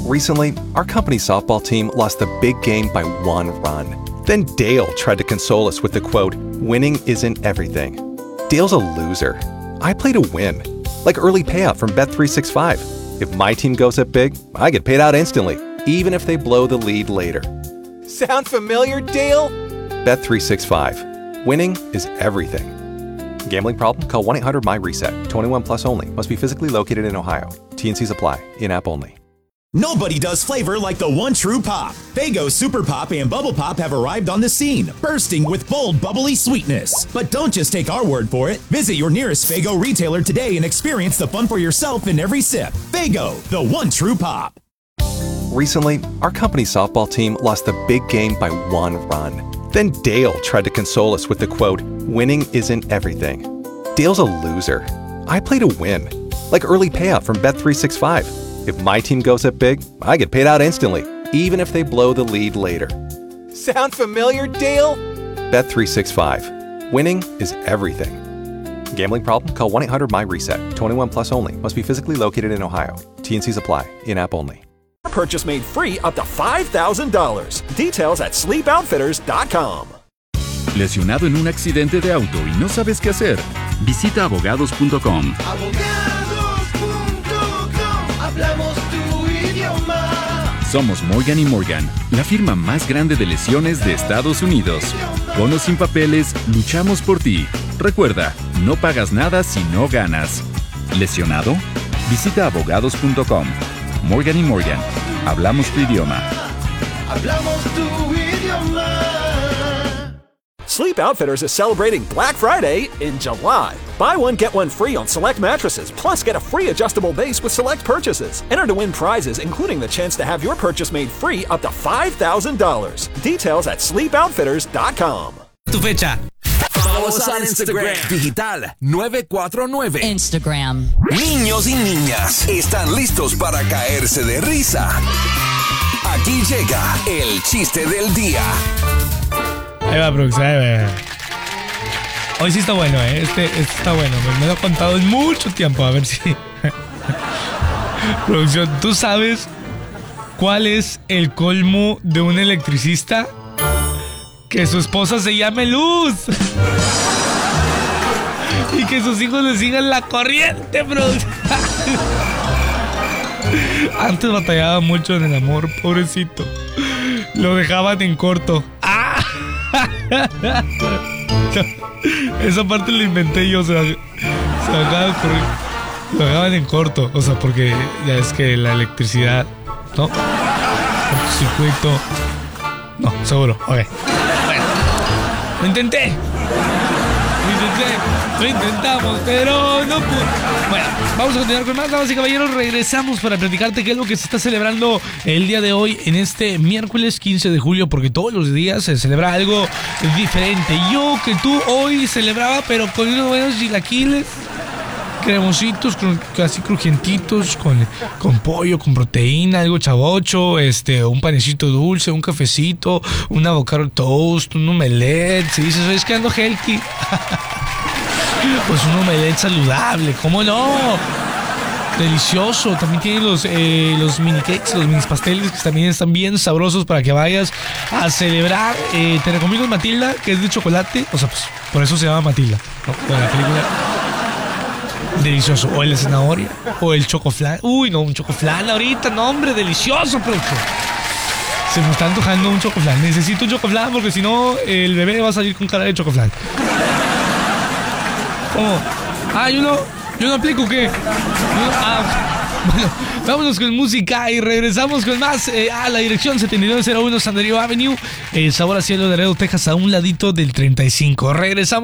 Recently, our company's softball team lost the big game by 1 run. Then Dale tried to console us with the quote, "Winning isn't everything." Dale's a loser. I play to win. Like early payout from Bet365. If my team goes up big, I get paid out instantly, even if they blow the lead later. Sound familiar, Dale? Bet365. Winning is everything. Gambling problem? Call 1-800-MY-RESET. 21 plus only. Must be physically located in Ohio. T&Cs apply. In-app only. Nobody does flavor like the one true pop. Faygo Super Pop and Bubble Pop have arrived on the scene, bursting with bold, bubbly sweetness. But don't just take our word for it. Visit your nearest Faygo retailer today and experience the fun for yourself in every sip. Faygo, the one true pop. Recently, our company's softball team lost the big game by 1 run. Then Dale tried to console us with the quote, "Winning isn't everything." Dale's a loser. I play to win. Like early payout from Bet365. If my team goes up big, I get paid out instantly, even if they blow the lead later. Sound familiar, Dale? Bet365. Winning is everything. Gambling problem? Call 1-800-MY-RESET. 21 plus only. Must be physically located in Ohio. T&Cs apply. In-app only. Purchase made free up to $5,000. Details at sleepoutfitters.com. ¿Lesionado en un accidente de auto y no sabes qué hacer? Visita abogados.com. Hablamos tu idioma. Somos Morgan & Morgan, la firma más grande de lesiones de Estados Unidos. Con o sin papeles, luchamos por ti. Recuerda, no pagas nada si no ganas. ¿Lesionado? Visita abogados.com. Morgan & Morgan, hablamos tu idioma. Hablamos tu idioma. Sleep Outfitters is celebrating Black Friday in July. Buy one, get one free on select mattresses, plus get a free adjustable base with select purchases. Enter to win prizes, including the chance to have your purchase made free up to $5,000. Details at sleepoutfitters.com. Tu fecha. Vamos al Instagram Digital 949. Instagram. Niños y niñas están listos para caerse de risa. Aquí llega el chiste del día. Ahí va, Brooks, ahí va. Hoy sí está bueno, Este está bueno. Me lo he contado en mucho tiempo. A ver si... Producción, ¿tú sabes cuál es el colmo de un electricista? Que su esposa se llame Luz. Y que sus hijos le sigan la corriente, bro. Antes batallaba mucho en el amor, pobrecito. Lo dejaban en corto. ¡Ah! Esa parte la inventé yo, se lo dejaban en corto. O sea, porque ya es que la electricidad, ¿no? Cortocircuito. No, seguro. Ok. Bueno, lo intenté. Lo intentamos, pero no pude. Bueno, vamos a continuar con más, damas y caballeros. Regresamos para platicarte qué es lo que se está celebrando el día de hoy, en este miércoles 15 de julio, porque todos los días se celebra algo diferente. Yo que tú hoy celebraba, pero con unos buenos chilaquiles cremositos, casi crujientitos, con pollo, con proteína, algo chavocho, un panecito dulce, un cafecito, un avocado toast, un omelette. Si dices, es que ando healthy. Pues un omelette saludable, ¿cómo no? Delicioso. También tienen los mini cakes, los mini pasteles, que también están bien sabrosos para que vayas a celebrar. Te recomiendo Matilda, que es de chocolate. O sea, pues por eso se llama Matilda, ¿no? Con la película. Delicioso. O el de zanahoria, o el chocoflan. Uy, no, un chocoflan ahorita, no, hombre, delicioso, producto. Se me está antojando un chocoflan. Necesito un chocoflan porque si no, el bebé va a salir con cara de chocoflan. ¿Cómo? Ah, yo no aplico, ¿qué? Bueno, vámonos con música y regresamos con más a la dirección 7901 San Diego Avenue, Sabor a Cielo de Laredo, Texas, a un ladito del 35. Regresamos.